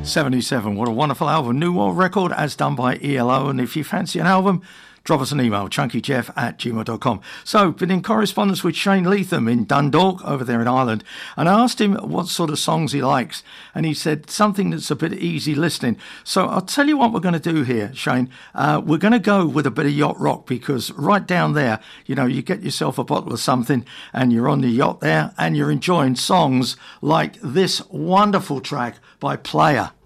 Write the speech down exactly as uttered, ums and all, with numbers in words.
seventy-seven, what a wonderful album. New World Record as done by E L O. And if you fancy an album, drop us an email, chunkyjeff at gmail dot com. So, been in correspondence with Shane Leatham in Dundalk, over there in Ireland, and I asked him what sort of songs he likes, and he said something that's a bit easy listening. So I'll tell you what we're going to do here, Shane. Uh, we're going to go with a bit of yacht rock, because right down there, you know, you get yourself a bottle of something, and you're on the yacht there, and you're enjoying songs like this wonderful track by Player.